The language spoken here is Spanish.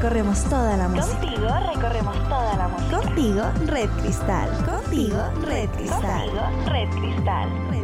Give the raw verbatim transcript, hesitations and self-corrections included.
recorremos toda la música. Contigo recorremos toda la música. Contigo, Red Cristal. Contigo, Red Cristal. Contigo, Red Cristal.